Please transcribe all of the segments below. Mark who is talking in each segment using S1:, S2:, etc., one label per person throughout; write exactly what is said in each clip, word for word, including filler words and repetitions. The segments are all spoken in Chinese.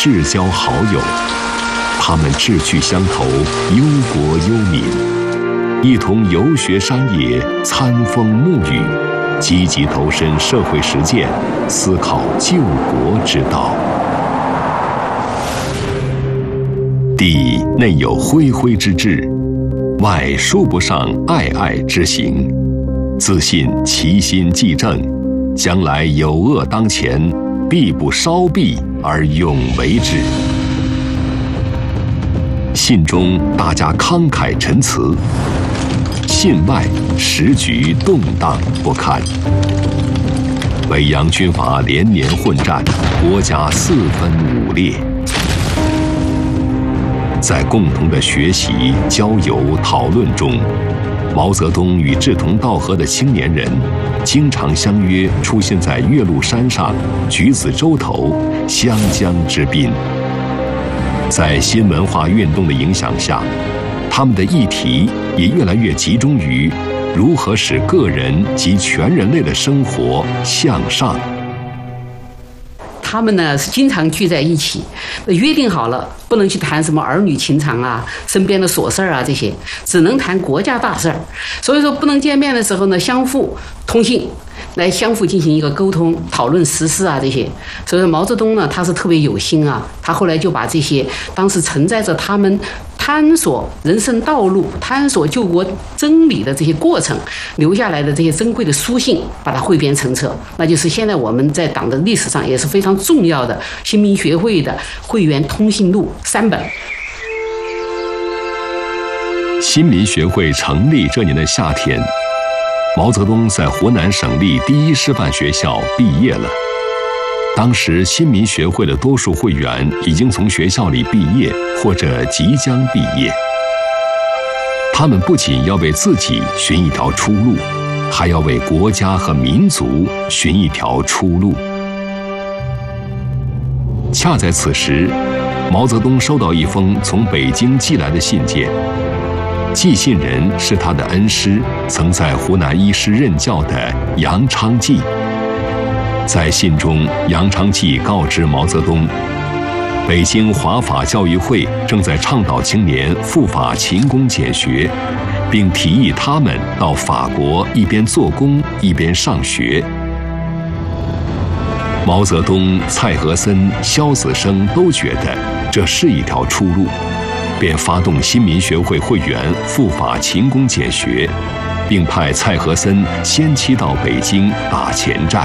S1: 至交好友，他们志趣相投，忧国忧民，一同游学山野，参风沐雨，积极投身社会实践，思考救国之道。帝内有恢恢之志，外说不上爱爱之行，自信其心既正，将来有恶当前，必不稍避而永为之。信中大家慷慨陈词，信外时局动荡不堪。北洋军阀连年混战，国家四分五裂。在共同的学习、交友、讨论中，毛泽东与志同道合的青年人经常相约出现在岳麓山上、橘子洲头、湘江之滨。在新文化运动的影响下，他们的议题也越来越集中于如何使个人及全人类的生活向上。
S2: 他们呢是经常聚在一起，约定好了不能去谈什么儿女情长啊、身边的琐事啊这些，只能谈国家大事儿。所以说不能见面的时候呢，相互通信，来相互进行一个沟通、讨论时事啊这些。所以说毛泽东呢，他是特别有心啊，他后来就把这些当时承载着他们探索人生道路、探索救国真理的这些过程留下来的这些珍贵的书信，把它汇编成册，那就是现在我们在党的历史上也是非常重要的新民学会的会员通信录三本。
S1: 新民学会成立这年的夏天，毛泽东在湖南省立第一师范学校毕业了。当时新民学会的多数会员已经从学校里毕业或者即将毕业，他们不仅要为自己寻一条出路，还要为国家和民族寻一条出路。恰在此时，毛泽东收到一封从北京寄来的信件，寄信人是他的恩师，曾在湖南医师任教的杨昌济。在信中，杨昌济告知毛泽东，北京华法教育会正在倡导青年赴法勤工俭学，并提议他们到法国一边做工一边上学。毛泽东、蔡和森、萧子升都觉得这是一条出路，便发动新民学会会员赴法勤工俭学，并派蔡和森先期到北京打前站。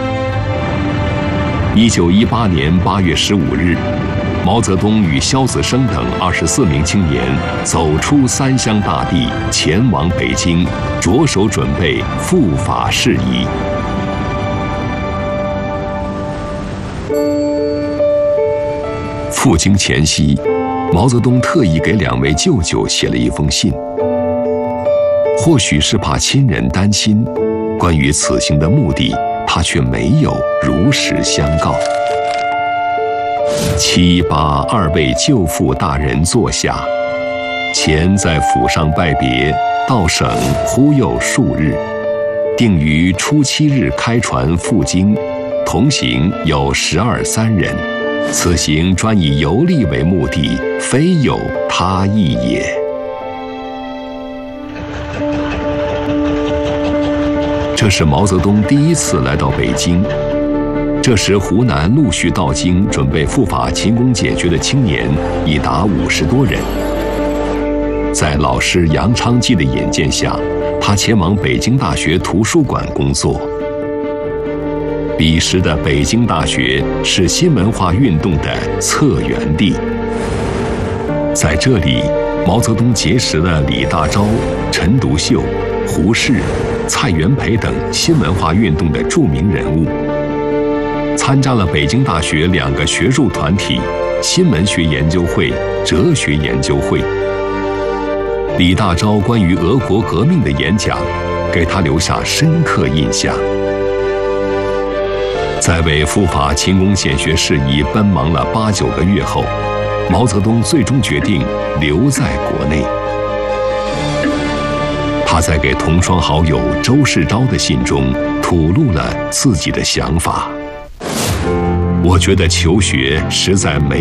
S1: 一九一八年八月十五日，毛泽东与萧子升等二十四名青年走出三湘大地，前往北京，着手准备赴法事宜。赴京前夕，毛泽东特意给两位舅舅写了一封信，或许是怕亲人担心，关于此行的目的，他却没有如实相告。七八二位舅父大人坐下，前在府上拜别，到省忽悠数日，定于初七日开船赴京，同行有十二三人。此行专以游历为目的，非有他意也。这是毛泽东第一次来到北京。这时湖南陆续到京准备赴法勤工俭学的青年已达五十多人。在老师杨昌济的引荐下，他前往北京大学图书馆工作。彼时的北京大学是新文化运动的策源地，在这里，毛泽东结识了李大钊、陈独秀、胡适、蔡元培等新文化运动的著名人物，参加了北京大学两个学术团体新文学研究会、哲学研究会。李大钊关于俄国革命的演讲，给他留下深刻印象。在为赴法勤工俭学事宜奔忙了八九个月后，毛泽东最终决定留在国内。他在给同窗好友周世钊的信中吐露了自己的想法：我觉得求学实在没